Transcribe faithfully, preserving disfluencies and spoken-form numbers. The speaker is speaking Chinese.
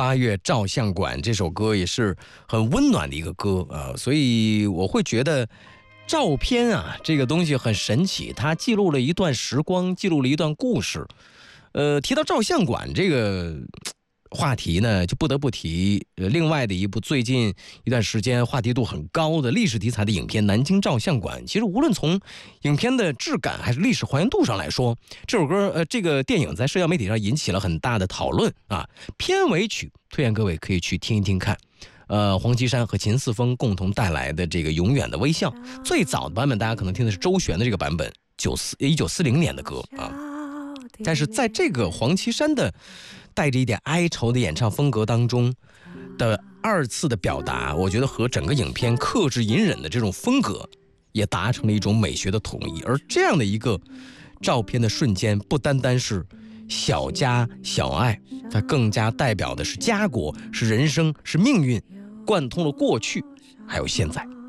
八月照相馆》这首歌也是很温暖的一个歌啊，所以我会觉得照片啊这个东西很神奇，它记录了一段时光，记录了一段故事。呃，提到照相馆这个话题呢，就不得不提呃另外的一部最近一段时间话题度很高的历史题材的影片《南京照相馆》。其实无论从影片的质感还是历史还原度上来说，这首歌呃这个电影在社交媒体上引起了很大的讨论啊。片尾曲推荐各位可以去听一听看，呃，黄绮珊和秦四峰共同带来的这个《永远的微笑》。最早的版本大家可能听的是周璇的这个版本，九四一九四零年的歌啊。但是在这个黄绮珊的带着一点哀愁的演唱风格当中的二次的表达，我觉得和整个影片克制隐忍的这种风格也达成了一种美学的统一。而这样的一个照片的瞬间，不单单是小家小爱，它更加代表的是家国，是人生，是命运，贯通了过去还有现在。